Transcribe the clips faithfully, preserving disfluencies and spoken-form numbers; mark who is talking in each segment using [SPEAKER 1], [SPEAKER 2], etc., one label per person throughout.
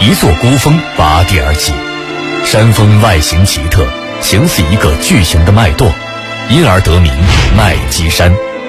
[SPEAKER 1] 一座孤峰拔地而起，山峰外形奇特，形似一个巨型的脉垛，因而得名麦积山。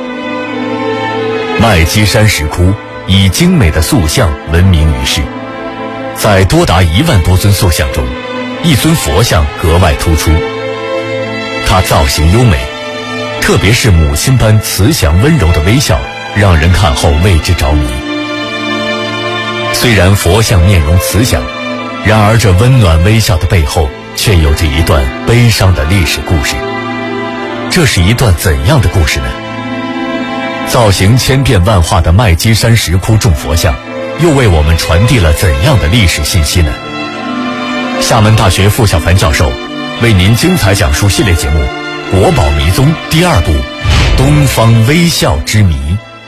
[SPEAKER 1] 麦积山石窟以精美的塑像闻名于世，在多达一万多尊塑像中，一尊佛像格外突出，它造型优美，特别是母亲般慈祥温柔的微笑，让人看后为之着迷。虽然佛像面容慈祥，然而这温暖微笑的背后却有着一段悲伤的历史故事。这是一段怎样的故事呢？造型千变万化的麦积山石窟众佛像又为我们传递了怎样的历史信息呢？厦门大学傅小凡教授为您精彩讲述系列节目《国宝迷踪》第二部《东方微笑之谜》。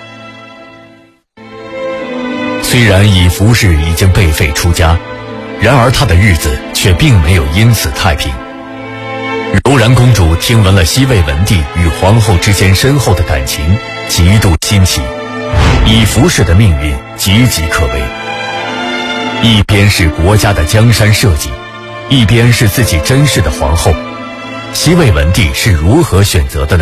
[SPEAKER 1] 虽然以福氏已经被废出家，然而他的日子却并没有因此太平。柔然公主听闻了西魏文帝与皇后之间深厚的感情，极度欣喜。以福氏的命运岌岌可危，一边是国家的江山社稷，一边是自己珍视的皇后，西魏文帝是如何选择的呢？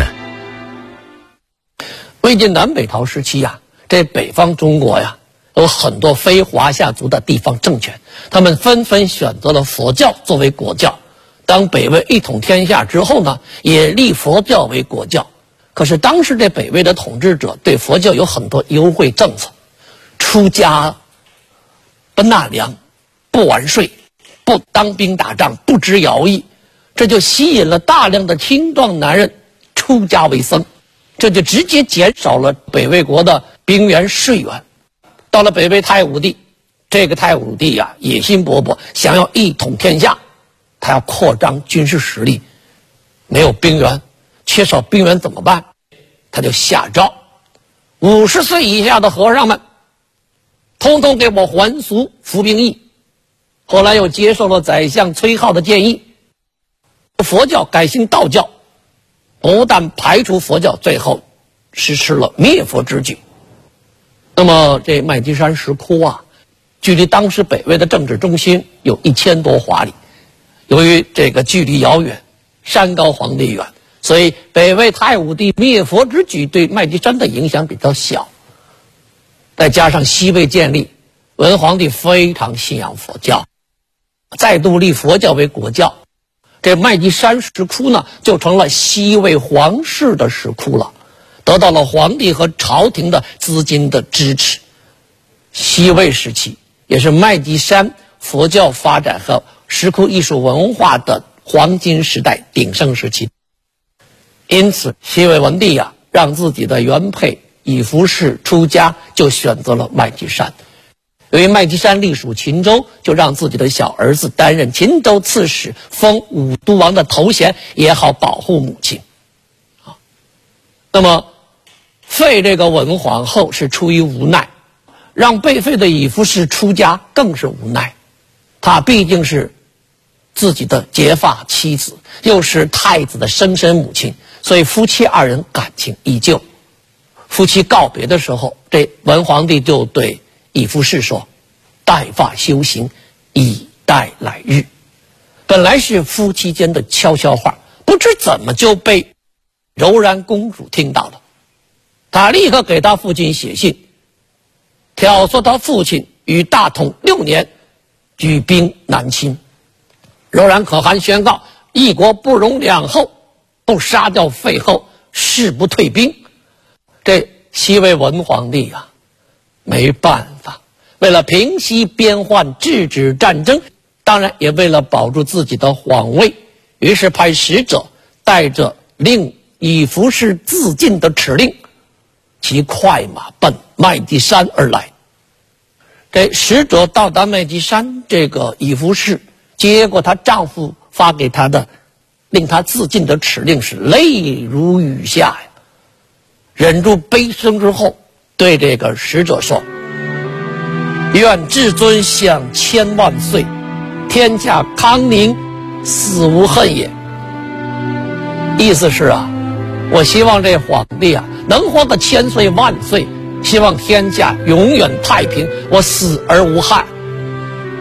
[SPEAKER 2] 魏晋南北朝时期呀，这北方中国呀，有很多非华夏族的地方政权，他们纷纷选择了佛教作为国教。当北魏一统天下之后呢，也立佛教为国教。可是当时这北魏的统治者对佛教有很多优惠政策，出家不纳粮，不完税，不当兵打仗，不执徭役，这就吸引了大量的青壮男人出家为僧，这就直接减少了北魏国的兵源税源。到了北魏太武帝，这个太武帝呀、啊，野心勃勃，想要一统天下，他要扩张军事实力，没有兵源，缺少兵源怎么办？他就下诏，五十岁以下的和尚们，通通给我还俗服兵役。后来又接受了宰相崔浩的建议，佛教改信道教，不但排除佛教，最后实施了灭佛之举。那么这麦积山石窟啊，距离当时北魏的政治中心有一千多华里。由于这个距离遥远，山高皇帝远，所以北魏太武帝灭佛之举对麦积山的影响比较小。再加上西魏建立，文皇帝非常信仰佛教，再度立佛教为国教，这麦积山石窟呢就成了西魏皇室的石窟了，得到了皇帝和朝廷的资金的支持。西魏时期也是麦积山佛教发展和石窟艺术文化的黄金时代鼎盛时期。因此西魏文帝啊，让自己的原配以福氏出家，就选择了麦积山。由于麦积山隶属秦州，就让自己的小儿子担任秦州刺史，封武都王的头衔，也好保护母亲。啊，那么废这个文皇后是出于无奈，让被废的以福氏出家更是无奈。他毕竟是自己的结发妻子，又是太子的生身母亲，所以夫妻二人感情依旧。夫妻告别的时候，这文皇帝就对以福氏说：“带发修行，以待来日。”本来是夫妻间的悄悄话，不知怎么就被柔然公主听到了。她立刻给他父亲写信，挑唆他父亲于大统六年举兵南侵。柔然可汗宣告：一国不容两后，不杀掉废后，誓不退兵。这西魏文皇帝啊，没办法，为了平息边患，制止战争，当然也为了保住自己的皇位，于是派使者带着令以福氏自尽的敕令，骑快马奔麦积山而来。这使者到达麦积山，这个以福氏接过她丈夫发给她的令她自尽的敕令，是泪如雨下呀。忍住悲声之后，对这个使者说：“愿至尊享千万岁，天下康宁，死无恨也。”意思是啊，我希望这皇帝啊能活个千岁万岁，希望天下永远太平，我死而无憾。